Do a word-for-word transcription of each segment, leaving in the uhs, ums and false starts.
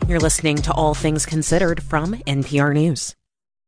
You're listening to All Things Considered from N P R News.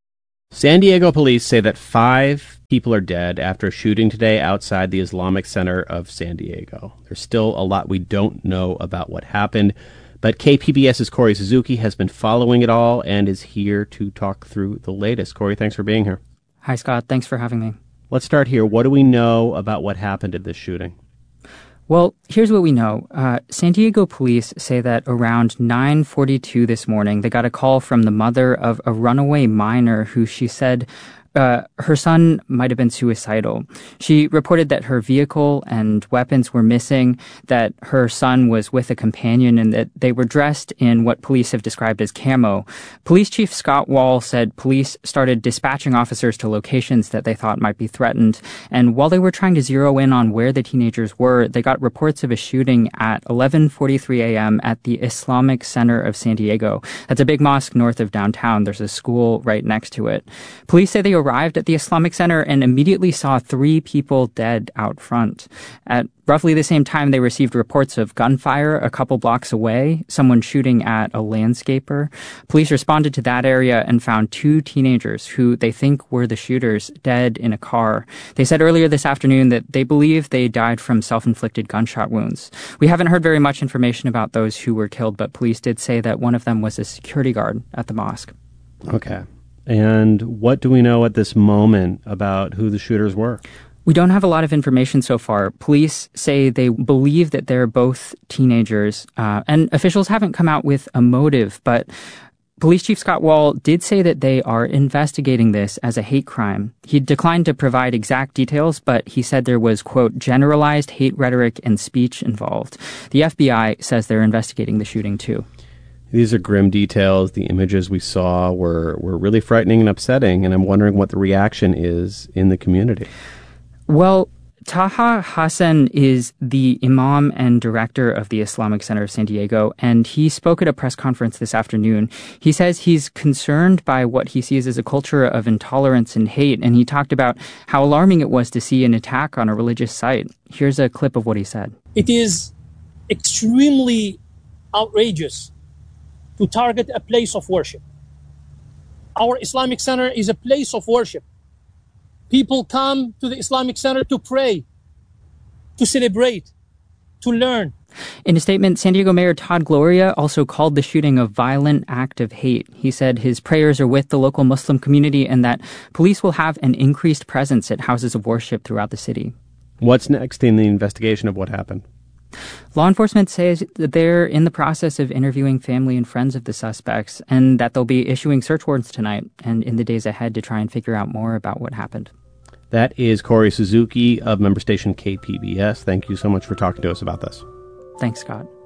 San Diego police say that five people are dead after a shooting today outside the Islamic Center of San Diego. There's still a lot we don't know about what happened, but K P B S's Corey Suzuki has been following it all and is here to talk through the latest. Corey, thanks for being here. Hi, Scott. Thanks for having me. Let's start here. What do we know about what happened at this shooting? Well, here's what we know. Uh, San Diego police say that around nine forty-two this morning, they got a call from the mother of a runaway minor who she said uh, her son might have been suicidal. She reported that her vehicle and weapons were missing, that her son was with a companion, and that they were dressed in what police have described as camo. Police Chief Scott Wall said police started dispatching officers to locations that they thought might be threatened. And while they were trying to zero in on where the teenagers were, they got reports of a shooting at eleven forty-three a.m. at the Islamic Center of San Diego. That's a big mosque north of downtown. There's a school right next to it. Police say they arrived at the Islamic Center and immediately saw three people dead out front. At roughly the same time, they received reports of gunfire a couple blocks away, someone shooting at a landscaper. Police responded to that area and found two teenagers who they think were the shooters dead in a car. They said earlier this afternoon that they believe they died from self-inflicted gunshot wounds. We haven't heard very much information about those who were killed, but police did say that one of them was a security guard at the mosque. Okay. And what do we know at this moment about who the shooters were? We don't have a lot of information so far. Police say they believe that they're both teenagers, uh, and officials haven't come out with a motive, but Police Chief Scott Wall did say that they are investigating this as a hate crime. He declined to provide exact details, but he said there was, quote, generalized hate rhetoric and speech involved. The F B I says they're investigating the shooting, too. These are grim details. The images we saw were, were really frightening and upsetting, and I'm wondering what the reaction is in the community. Well, Taha Hassan is the imam and director of the Islamic Center of San Diego, and he spoke at a press conference this afternoon. He says he's concerned by what he sees as a culture of intolerance and hate, and he talked about how alarming it was to see an attack on a religious site. Here's a clip of what he said. It is extremely outrageous to target a place of worship. Our Islamic Center is a place of worship. People come to the Islamic Center to pray, to celebrate, to learn. In a statement, San Diego Mayor Todd Gloria also called the shooting a violent act of hate. He said his prayers are with the local Muslim community and that police will have an increased presence at houses of worship throughout the city. What's next in the investigation of what happened? Law enforcement says that they're in the process of interviewing family and friends of the suspects and that they'll be issuing search warrants tonight and in the days ahead to try and figure out more about what happened. That is Corey Suzuki of member station K P B S. Thank you so much for talking to us about this. Thanks, Scott.